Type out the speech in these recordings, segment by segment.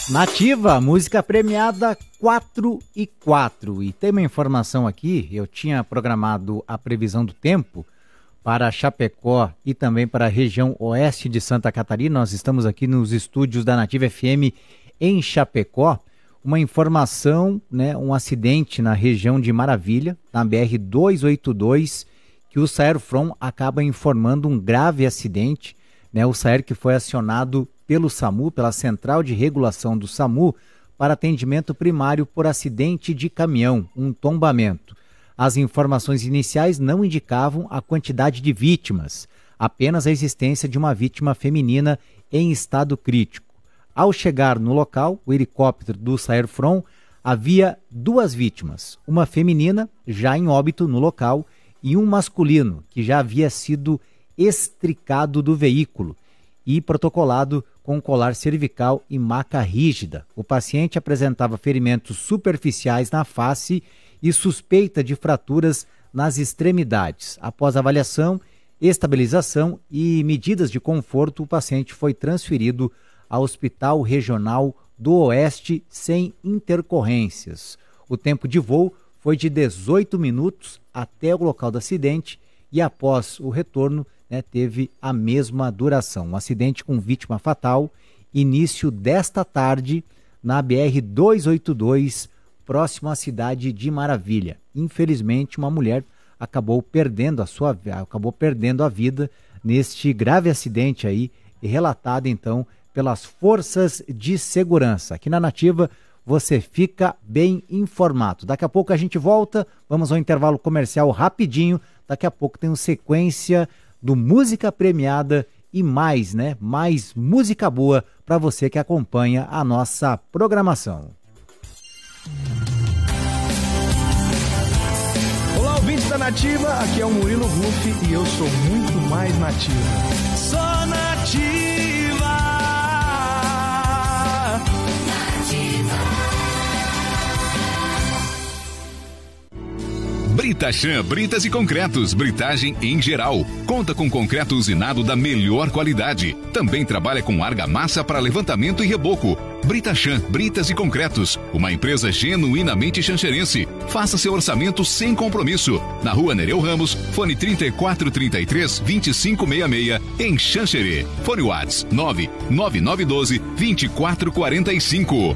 Nativa, música premiada 4 e 4. E tem uma informação aqui, eu tinha programado a previsão do tempo para Chapecó e também para a região oeste de Santa Catarina. Nós estamos aqui nos estúdios da Nativa FM em Chapecó. Uma informação, um acidente na região de Maravilha, na BR-282, que o Saerfrom acaba informando um grave acidente. O Saer que foi acionado pelo SAMU, pela Central de Regulação do SAMU, para atendimento primário por acidente de caminhão, um tombamento. As informações iniciais não indicavam a quantidade de vítimas, apenas a existência de uma vítima feminina em estado crítico. Ao chegar no local, o helicóptero do Saerfrom havia 2 vítimas, uma feminina, já em óbito no local, e um masculino, que já havia sido extricado do veículo e protocolado com colar cervical e maca rígida. O paciente apresentava ferimentos superficiais na face e suspeita de fraturas nas extremidades. Após avaliação, estabilização e medidas de conforto, o paciente foi transferido ao Hospital Regional do Oeste sem intercorrências. O tempo de voo foi de 18 minutos até o local do acidente e após o retorno, teve a mesma duração. Um acidente com vítima fatal, início desta tarde na BR-282, próximo à cidade de Maravilha. Infelizmente, uma mulher acabou perdendo a vida neste grave acidente aí, relatado então pelas forças de segurança. Aqui na Nativa você fica bem informado. Daqui a pouco a gente volta, vamos ao intervalo comercial rapidinho. Daqui a pouco tem uma sequência do Música Premiada e mais música boa para você que acompanha a nossa programação. Olá, ouvintes da Nativa, aqui é o Murilo Ruff e eu sou muito mais nativa. Sou nativa! Britachan Britas e Concretos, britagem em geral. Conta com concreto usinado da melhor qualidade. Também trabalha com argamassa para levantamento e reboco. Britachan Britas e Concretos, uma empresa genuinamente xanxerense. Faça seu orçamento sem compromisso. Na Rua Nereu Ramos, fone 3433-2566, em Xanxerê. Fone WhatsApp 99912-2445.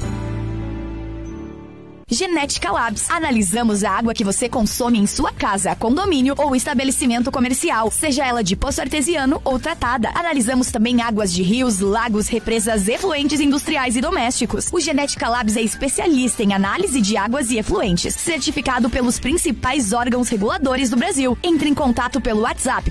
Genética Labs. Analisamos a água que você consome em sua casa, condomínio ou estabelecimento comercial, seja ela de poço artesiano ou tratada. Analisamos também águas de rios, lagos, represas, efluentes industriais e domésticos. O Genética Labs é especialista em análise de águas e efluentes, certificado pelos principais órgãos reguladores do Brasil. Entre em contato pelo WhatsApp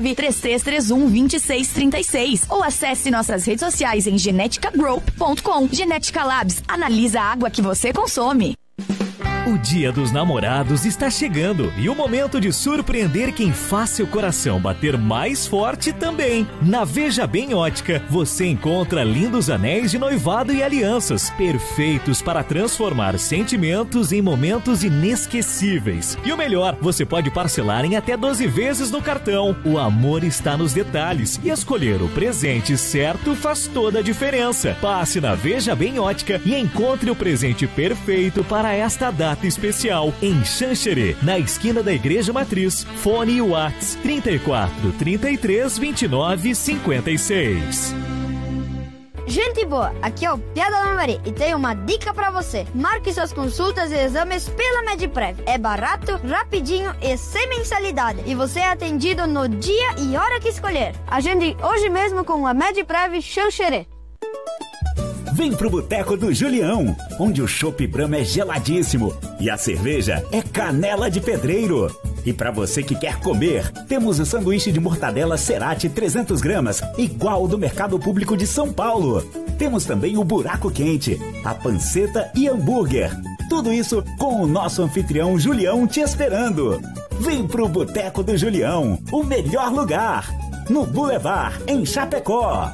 4933312636 ou acesse nossas redes sociais em geneticagroup.com. Genética Labs. Analisa a água que você consome. O Dia dos Namorados está chegando e o momento de surpreender quem faz seu coração bater mais forte também. Na Veja Bem Ótica, você encontra lindos anéis de noivado e alianças, perfeitos para transformar sentimentos em momentos inesquecíveis. E o melhor, você pode parcelar em até 12 vezes no cartão. O amor está nos detalhes e escolher o presente certo faz toda a diferença. Passe na Veja Bem Ótica e encontre o presente perfeito para esta data especial em Xanxerê, na esquina da Igreja Matriz. Fone e WhatsApp 34 33 29 56. Gente boa, aqui é o Piada da Mari e tenho uma dica pra você. Marque suas consultas e exames pela Mediprev. É barato, rapidinho e sem mensalidade. E você é atendido no dia e hora que escolher. Agende hoje mesmo com a Mediprev Xanxerê. Vem pro Boteco do Julião, onde o chopp Brahma é geladíssimo e a cerveja é canela de pedreiro. E para você que quer comer, temos o sanduíche de mortadela Cerati 300 gramas, igual ao do Mercado Público de São Paulo. Temos também o buraco quente, a panceta e hambúrguer. Tudo isso com o nosso anfitrião Julião te esperando. Vem pro Boteco do Julião, o melhor lugar, no Boulevard, em Chapecó.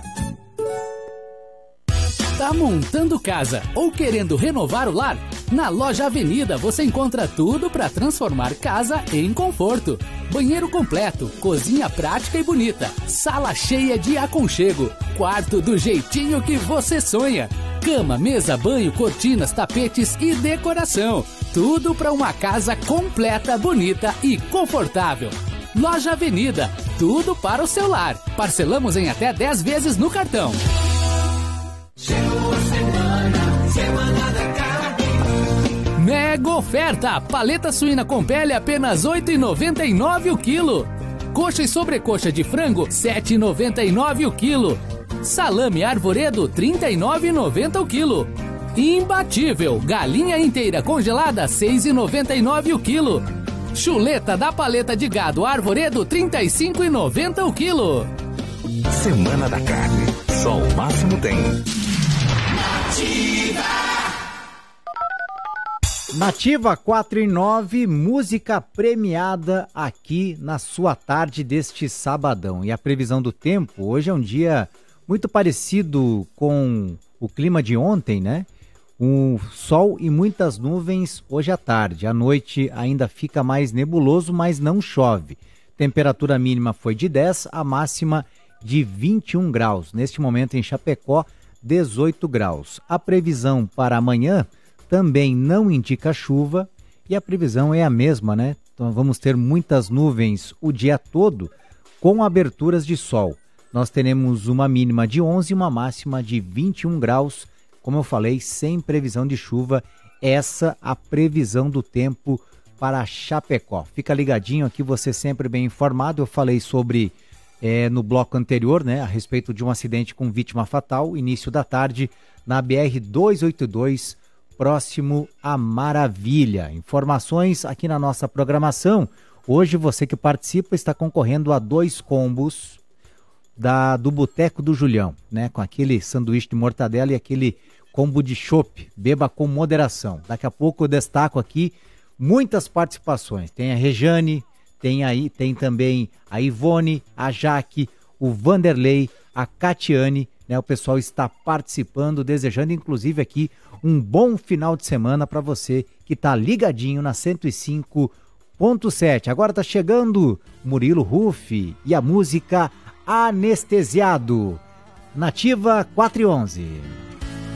Tá montando casa ou querendo renovar o lar? Na Loja Avenida você encontra tudo para transformar casa em conforto. Banheiro completo, cozinha prática e bonita, sala cheia de aconchego, quarto do jeitinho que você sonha. Cama, mesa, banho, cortinas, tapetes e decoração. Tudo para uma casa completa, bonita e confortável. Loja Avenida, tudo para o seu lar. Parcelamos em até 10 vezes no cartão. Chegou a semana da carne. Mega oferta, paleta suína com pele apenas R$ 8,99 o quilo. Coxa e sobrecoxa de frango, R$ 7,99 o quilo. Salame Arvoredo, R$ 39,90 o quilo. Imbatível, galinha inteira congelada, R$ 6,99 o quilo. Chuleta da paleta de gado Arvoredo, R$ 35,90 o quilo. Semana da Carne, só o máximo tem. Nativa 4:09, música premiada aqui na sua tarde deste sabadão. E a previsão do tempo, hoje é um dia muito parecido com o clima de ontem, né? Um sol e muitas nuvens hoje à tarde. À noite ainda fica mais nebuloso, mas não chove. Temperatura mínima foi de 10, a máxima de 21 graus. Neste momento em Chapecó, 18 graus. A previsão para amanhã também não indica chuva e a previsão é a mesma, né? Então vamos ter muitas nuvens o dia todo com aberturas de sol. Nós teremos uma mínima de 11 e uma máxima de 21 graus. Como eu falei, sem previsão de chuva, essa a previsão do tempo para Chapecó. Fica ligadinho aqui, você sempre bem informado. Eu falei sobre, no bloco anterior, né, a respeito de um acidente com vítima fatal, início da tarde, na BR-282, próximo a Maravilha. Informações aqui na nossa programação. Hoje você que participa está concorrendo a 2 combos do Boteco do Julião, né? Com aquele sanduíche de mortadela e aquele combo de chopp. Beba com moderação. Daqui a pouco eu destaco aqui muitas participações. Tem a Rejane, tem também a Ivone, a Jaque, o Vanderlei, a Catiane, né? O pessoal está participando, desejando inclusive aqui um bom final de semana para você que está ligadinho na 105.7. Agora está chegando Murilo Ruff e a música Anestesiado. Nativa 4:11.